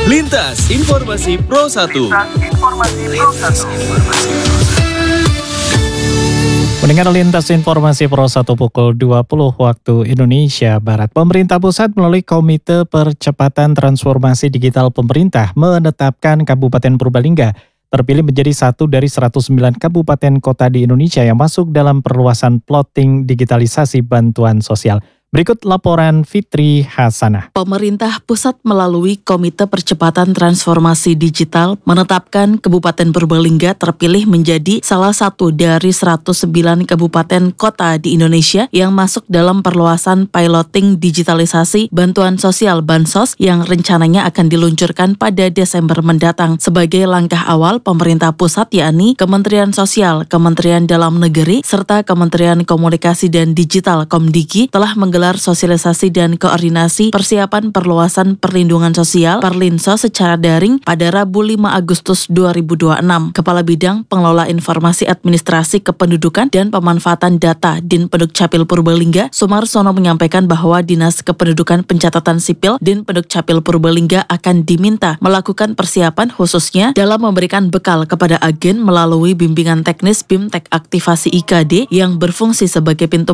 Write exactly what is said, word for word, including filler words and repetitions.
Lintas Informasi Pro satu. Mendengar Lintas Informasi Pro satu pukul dua puluh waktu Indonesia Barat. Pemerintah pusat melalui Komite Percepatan Transformasi Digital Pemerintah menetapkan Kabupaten Purbalingga terpilih menjadi satu dari seratus sembilan kabupaten kota di Indonesia yang masuk dalam perluasan plotting digitalisasi bantuan sosial. Berikut laporan Fitri Hasanah. Pemerintah pusat melalui Komite Percepatan Transformasi Digital menetapkan Kabupaten Purbalingga terpilih menjadi salah satu dari seratus sembilan kabupaten kota di Indonesia yang masuk dalam perluasan piloting digitalisasi bantuan sosial Bansos yang rencananya akan diluncurkan pada Desember mendatang. Sebagai langkah awal, pemerintah pusat yakni Kementerian Sosial, Kementerian Dalam Negeri, serta Kementerian Komunikasi dan Digital Komdigi telah menggelar gelar sosialisasi dan koordinasi persiapan perluasan perlindungan sosial Perlinsos secara daring pada Rabu lima Agustus dua ribu dua puluh enam. Kepala Bidang Pengelola Informasi Administrasi Kependudukan dan Pemanfaatan Data Dinpeduk Capil Purbalingga, Sumarsono menyampaikan bahwa Dinas Kependudukan Pencatatan Sipil Dinpeduk Capil Purbalingga akan diminta melakukan persiapan khususnya dalam memberikan bekal kepada agen melalui bimbingan teknis BIMTEK Aktivasi I K D yang berfungsi sebagai pintu